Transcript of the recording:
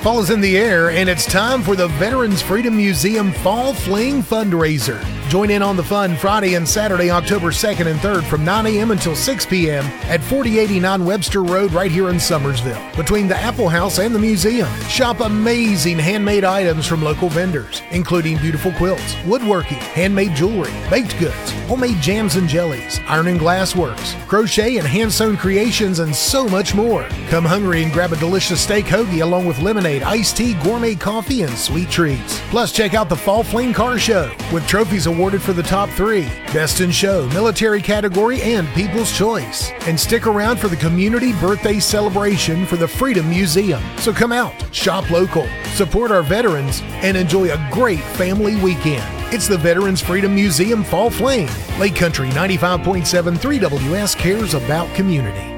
Fall is in the air, and it's time for the Veterans Freedom Museum Fall Fling Fundraiser. Join in on the fun Friday and Saturday, October 2nd and 3rd from 9 a.m. until 6 p.m. at 4089 Webster Road right here in Summersville, between the Apple House and the museum. Shop amazing handmade items from local vendors, including beautiful quilts, woodworking, handmade jewelry, baked goods, homemade jams and jellies, iron and glass works, crochet and hand-sewn creations, and so much more. Come hungry and grab a delicious steak hoagie along with lemonade, iced tea, gourmet coffee, and sweet treats. Plus, check out the Fall Fling Car Show with trophies awarded for the top 3, Best in Show, Military Category, and People's Choice. And stick around for the community birthday celebration for the Freedom Museum. So come out, shop local, support our veterans, and enjoy a great family weekend. It's the Veterans Freedom Museum Fall Fling. Lake Country 95.7 3WS cares about community.